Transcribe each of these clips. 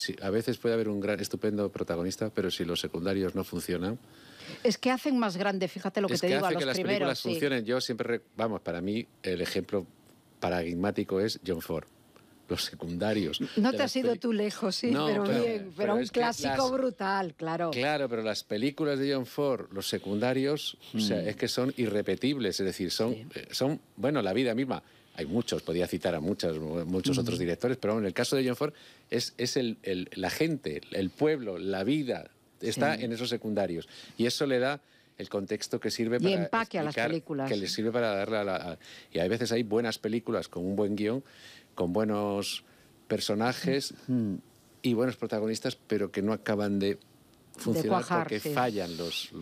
Sí, a veces puede haber un gran, estupendo protagonista, pero si los secundarios no funcionan... Es que hacen más grande, fíjate lo que te digo, a los primeros. Es que hace que las películas funcionen. Yo siempre, vamos, para mí el ejemplo paradigmático es John Ford. Los secundarios. No te has ido tú lejos, sí, no, pero bien, pero un clásico brutal, claro. Claro, pero las películas de John Ford, los secundarios, o sea, es que son irrepetibles, es decir, son, bueno, la vida misma. Hay muchos, podía citar a muchos otros directores, pero en el caso de John Ford es la gente, el pueblo, la vida, está en esos secundarios. Y eso le da el contexto que sirve para empaque a las películas. Que les sirve para darle y a veces hay buenas películas con un buen guión, con buenos personajes y buenos protagonistas, pero que no acaban de funcionar porque fallan los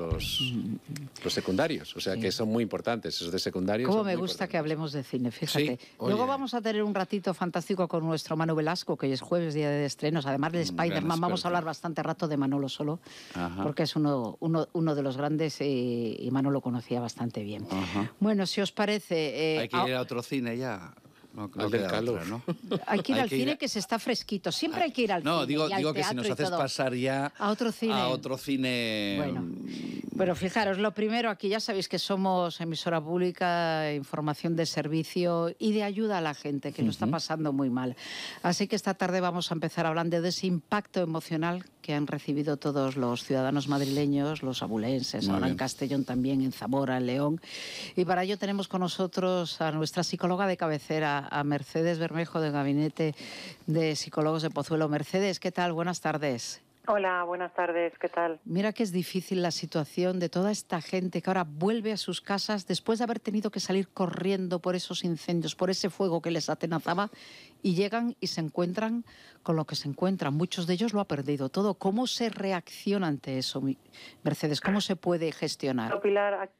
secundarios, o sea que son muy importantes, esos de secundarios. Cómo me gusta que hablemos de cine, fíjate. Sí, luego vamos a tener un ratito fantástico con nuestro Manu Velasco, que hoy es jueves, día de estrenos, además de Spider-Man, vamos a hablar bastante rato de Manolo Solo, porque es uno de los grandes y Manolo lo conocía bastante bien. Bueno, si os parece... hay que ir a otro cine ya. No del calor, ¿no? Hay que ir al cine que se está fresquito. Siempre hay que ir al cine. No, digo que si nos haces pasar ya a otro cine. Bueno, pero fijaros, lo primero aquí, ya sabéis que somos emisora pública, información de servicio y de ayuda a la gente que lo está pasando muy mal. Así que esta tarde vamos a empezar hablando de ese impacto emocional que han recibido todos los ciudadanos madrileños, los abulenses, ahora en Castellón también, en Zamora, en León. Y para ello tenemos con nosotros a nuestra psicóloga de cabecera, a Mercedes Bermejo, del Gabinete de Psicólogos de Pozuelo. Mercedes, ¿qué tal? Buenas tardes. Hola, buenas tardes, ¿qué tal? Mira que es difícil la situación de toda esta gente que ahora vuelve a sus casas después de haber tenido que salir corriendo por esos incendios, por ese fuego que les atenazaba, y llegan y se encuentran con lo que se encuentran. Muchos de ellos lo han perdido todo. ¿Cómo se reacciona ante eso, Mercedes? ¿Cómo se puede gestionar? Pilar,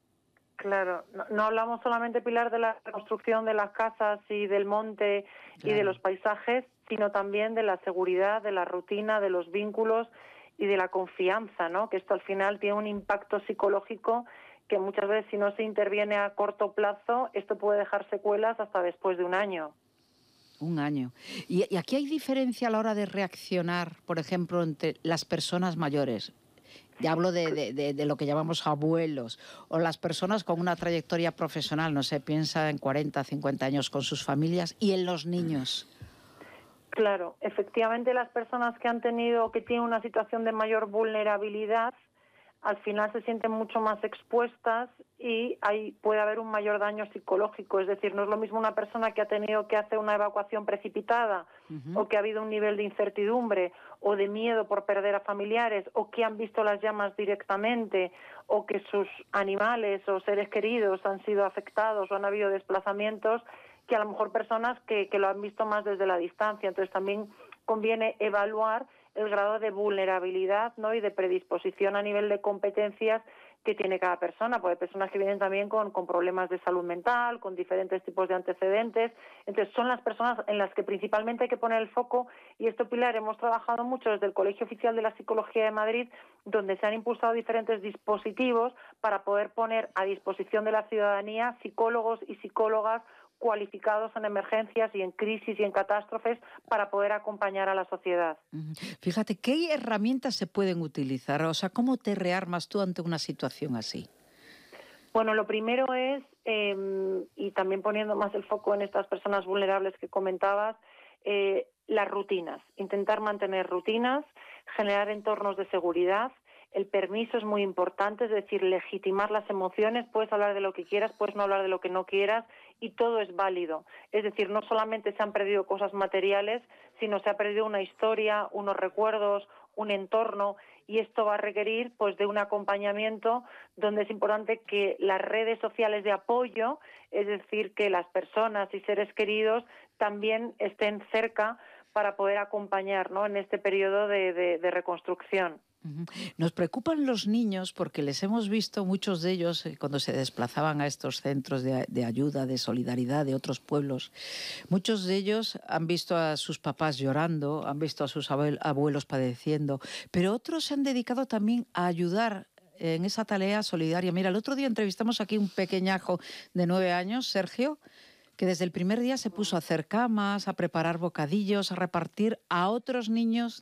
claro, no hablamos solamente, Pilar, de la reconstrucción de las casas y del monte y de los paisajes, sino también de la seguridad, de la rutina, de los vínculos y de la confianza, ¿no? Que esto al final tiene un impacto psicológico que muchas veces, si no se interviene a corto plazo, esto puede dejar secuelas hasta después de un año. Un año. ¿Y aquí hay diferencia a la hora de reaccionar, por ejemplo, entre las personas mayores? Ya hablo de lo que llamamos abuelos, o las personas con una trayectoria profesional, no sé, piensa en 40, 50 años con sus familias, y en los niños. Claro, efectivamente las personas que tienen una situación de mayor vulnerabilidad, al final se sienten mucho más expuestas y puede haber un mayor daño psicológico. Es decir, no es lo mismo una persona que ha tenido que hacer una evacuación precipitada o que ha habido un nivel de incertidumbre o de miedo por perder a familiares o que han visto las llamas directamente o que sus animales o seres queridos han sido afectados o han habido desplazamientos, que a lo mejor personas que lo han visto más desde la distancia. Entonces también conviene evaluar el grado de vulnerabilidad, ¿no? Y de predisposición a nivel de competencias que tiene cada persona, porque hay personas que vienen también con problemas de salud mental, con diferentes tipos de antecedentes. Entonces son las personas en las que principalmente hay que poner el foco, y esto, Pilar, hemos trabajado mucho desde el Colegio Oficial de la Psicología de Madrid, donde se han impulsado diferentes dispositivos para poder poner a disposición de la ciudadanía psicólogos y psicólogas cualificados en emergencias y en crisis y en catástrofes para poder acompañar a la sociedad. Fíjate, ¿qué herramientas se pueden utilizar? O sea, ¿cómo te rearmas tú ante una situación así? Bueno, lo primero es, y también poniendo más el foco en estas personas vulnerables que comentabas, las rutinas. Intentar mantener rutinas, generar entornos de seguridad. El permiso es muy importante, es decir, legitimar las emociones. Puedes hablar de lo que quieras, puedes no hablar de lo que no quieras, y todo es válido. Es decir, no solamente se han perdido cosas materiales, sino se ha perdido una historia, unos recuerdos, un entorno, y esto va a requerir pues de un acompañamiento donde es importante que las redes sociales de apoyo, es decir, que las personas y seres queridos también estén cerca para poder acompañar, ¿no?, en este periodo de reconstrucción. Nos preocupan los niños porque les hemos visto, muchos de ellos, cuando se desplazaban a estos centros de ayuda, de solidaridad de otros pueblos, muchos de ellos han visto a sus papás llorando, han visto a sus abuelos padeciendo, pero otros se han dedicado también a ayudar en esa tarea solidaria. Mira, el otro día entrevistamos aquí un pequeñajo de 9 años, Sergio, que desde el primer día se puso a hacer camas, a preparar bocadillos, a repartir a otros niños